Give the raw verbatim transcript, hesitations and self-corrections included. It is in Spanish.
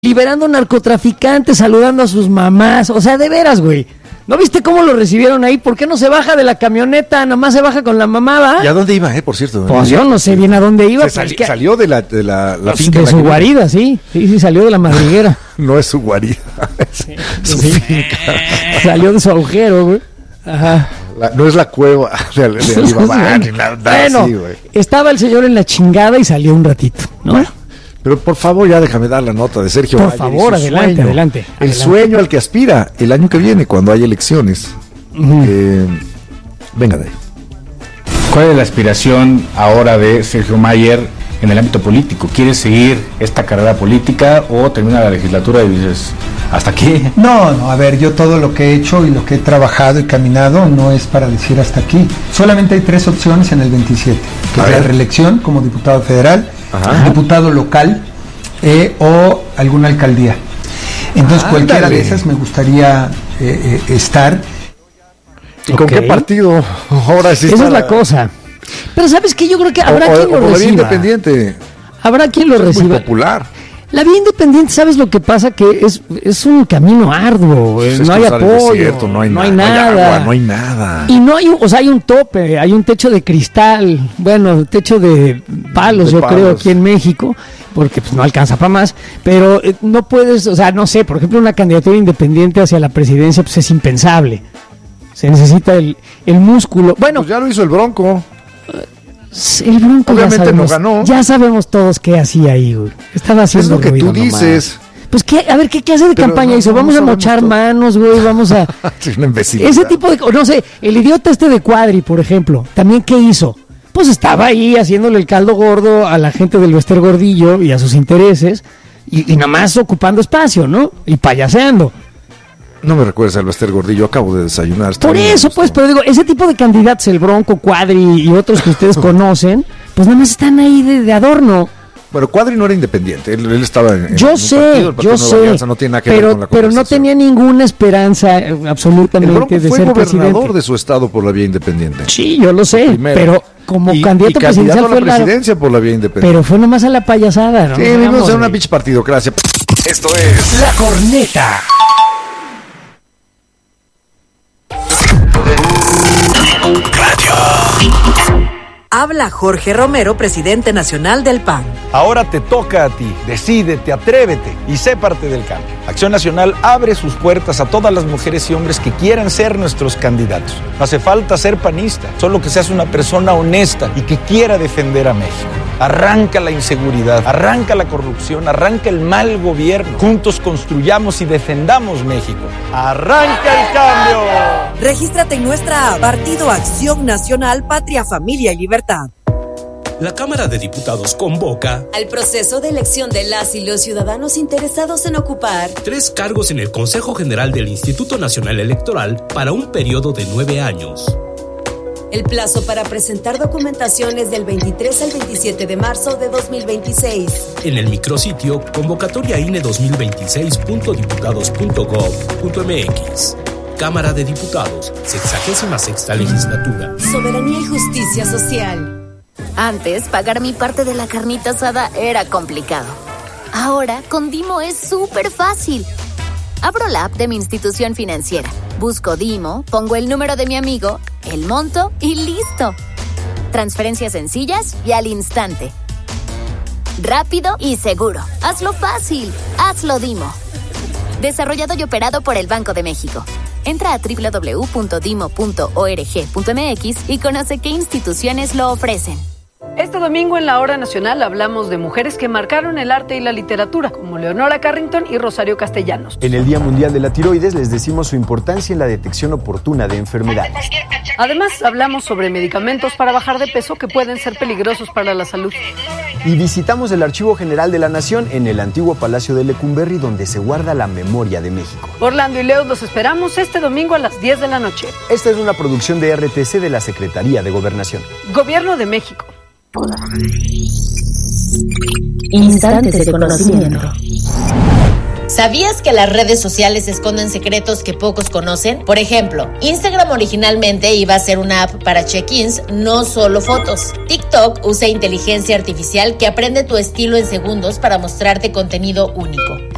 liberando narcotraficantes, saludando a sus mamás. O sea, de veras, güey. ¿No viste cómo lo recibieron ahí? ¿Por qué no se baja de la camioneta? Nomás se baja con la mamá, ¿va? ¿Y a dónde iba, eh, por cierto? Pues yo no sé bien a dónde iba. Se sali- que... Salió de la, de la, la pues finca. de la su que... guarida, sí. Sí, sí, salió de la madriguera. No es su guarida, es sí, su sí. finca. Salió de su agujero, güey. Ajá. La, no es la cueva de, de Alibaba, ni nada bueno, así, güey. Estaba el señor en la chingada y salió un ratito, ¿no? Bueno, pero por favor, ya déjame dar la nota de Sergio Por Mayer. favor, adelante, sueño, adelante. El adelante. sueño al que aspira el año que viene, cuando hay elecciones. Uh-huh. Eh, venga de ahí. ¿Cuál es la aspiración ahora de Sergio Mayer en el ámbito político? ¿Quieres seguir esta carrera política o termina la legislatura y dices, ¿hasta aquí? No, no, a ver, yo todo lo que he hecho y lo que he trabajado y caminado no es para decir hasta aquí. Solamente hay tres opciones en el veintisiete, que a es ver. la reelección como diputado federal, Ajá. diputado local eh, o alguna alcaldía. Entonces, ah, cualquiera dale. de esas me gustaría eh, eh, estar. ¿Y con okay. qué partido? Ahora sí. Esa está es la cosa. Pero ¿sabes qué? Yo creo que habrá o, quien o, lo o reciba. La vía independiente. Habrá quien lo es reciba. Muy popular. La vía independiente, ¿sabes lo que pasa? Que es, es un camino arduo. Pues no hay apoyo, desierto, no hay, no hay na- nada. No hay agua, no hay nada. Y no hay, o sea, hay un tope, hay un techo de cristal, bueno, techo de palos, de yo palos. creo, aquí en México, porque pues no alcanza para más, pero eh, no puedes, o sea, no sé, por ejemplo, una candidatura independiente hacia la presidencia, pues es impensable. Se necesita el, el músculo. Bueno, pues ya lo hizo el Bronco. El Bronco obviamente ya sabemos, no ganó. Ya sabemos todos qué hía ahí, güey. Estaba haciendo es lo que tú dices. Nomás. Pues qué, a ver, ¿qué clase de Pero campaña no, hizo? Vamos no a mochar todo. manos, güey, vamos a... Es una imbecilidad. Ese tipo de... No sé, el idiota este de Cuadri, por ejemplo, ¿también qué hizo? Pues estaba ahí haciéndole el caldo gordo a la gente del Bester Gordillo y a sus intereses, y, y nada más ocupando espacio, ¿no? Y payaseando. No me recuerdes al Bester Gordillo, acabo de desayunar. Por eso, bien, pues, pero digo, ese tipo de candidatos, el Bronco, Cuadri y otros que ustedes conocen, pues nada más están ahí de, de adorno. Bueno, Cuadri no era independiente, él, él estaba en, yo en sé, un partido, el partido yo sé, Alianza, no tiene nada que pero, ver con la pero no tenía ninguna esperanza eh, absolutamente el Bronco de fue ser gobernador presidente. de su estado por la vía independiente. Sí, yo lo sé, pero como y, candidato y presidencial candidato fue a la presidencia la... por la vía independiente. Pero fue nomás a la payasada, ¿no? Sí, vimos a una pinche partidocracia. Esto es La Corneta. Habla Jorge Romero, presidente nacional del P A N. Ahora te toca a ti. Decídete, atrévete y sé parte del cambio. Acción Nacional abre sus puertas a todas las mujeres y hombres que quieran ser nuestros candidatos. No hace falta ser panista, solo que seas una persona honesta y que quiera defender a México. Arranca la inseguridad, arranca la corrupción, arranca el mal gobierno. Juntos construyamos y defendamos México. ¡Arranca el cambio! Regístrate en nuestra app Partido Acción Nacional, Patria, Familia y Libertad. La Cámara de Diputados convoca al proceso de elección de las y los ciudadanos interesados en ocupar tres cargos en el Consejo General del Instituto Nacional Electoral para un periodo de nueve años. El plazo para presentar documentación es del veintitrés al veintisiete de marzo de dos mil veintiséis. En el micrositio convocatoria I N E dos mil veintiséis punto diputados punto gob punto mx. Cámara de Diputados, sexagésima sexta legislatura. Soberanía y justicia social. Antes, pagar mi parte de la carnita asada era complicado. Ahora, con Dimo es súper fácil. Abro la app de mi institución financiera, busco Dimo, pongo el número de mi amigo, el monto y listo. Transferencias sencillas y al instante. Rápido y seguro. Hazlo fácil. Hazlo Dimo. Desarrollado y operado por el Banco de México. Entra a doble u doble u doble u punto dimo punto org punto mx y conoce qué instituciones lo ofrecen. Este domingo en la Hora Nacional hablamos de mujeres que marcaron el arte y la literatura, como Leonora Carrington y Rosario Castellanos. En el Día Mundial de la Tiroides les decimos su importancia en la detección oportuna de enfermedades. Además, hablamos sobre medicamentos para bajar de peso que pueden ser peligrosos para la salud. Y visitamos el Archivo General de la Nación en el antiguo Palacio de Lecumberri, donde se guarda la memoria de México. Orlando y Leo los esperamos este domingo a las diez de la noche. Esta es una producción de R T C de la Secretaría de Gobernación. Gobierno de México. Instantes de conocimiento. ¿Sabías que las redes sociales esconden secretos que pocos conocen? Por ejemplo, Instagram originalmente iba a ser una app para check-ins, no solo fotos. TikTok usa inteligencia artificial que aprende tu estilo en segundos para mostrarte contenido único.